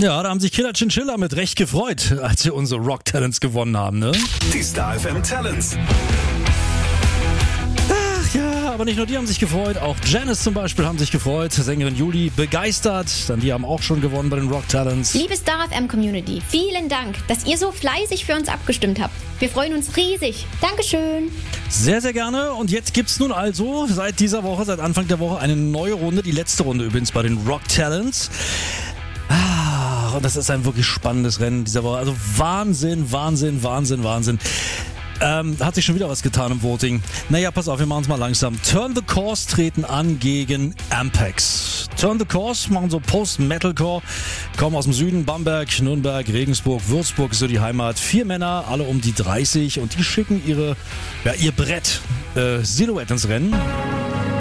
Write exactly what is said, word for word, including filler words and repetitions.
Ja, da haben sich Killer Chinchilla mit Recht gefreut, als sie unsere Rock Talents gewonnen haben, ne? Die Star F M Talents. Ach ja, aber nicht nur die haben sich gefreut, auch Janice zum Beispiel haben sich gefreut, Sängerin Juli begeistert, dann die haben auch schon gewonnen bei den Rock Talents. Liebe Star F M Community, vielen Dank, dass ihr so fleißig für uns abgestimmt habt. Wir freuen uns riesig. Dankeschön. Sehr, sehr gerne. Und jetzt gibt's nun also seit dieser Woche, seit Anfang der Woche eine neue Runde, die letzte Runde übrigens bei den Rock Talents. Ah, und das ist ein wirklich spannendes Rennen dieser Woche. Also Wahnsinn, Wahnsinn, Wahnsinn, Wahnsinn. Ähm, hat sich schon wieder was getan im Voting. Naja, pass auf, wir machen es mal langsam. Turn the Course treten an gegen Ampex. Turn the Course machen so Post-Metalcore, kommen aus dem Süden, Bamberg, Nürnberg, Regensburg, Würzburg ist so die Heimat. Vier Männer, alle um die dreißig und die schicken ihre, ja, ihr Brett äh, Silhouette ins Rennen.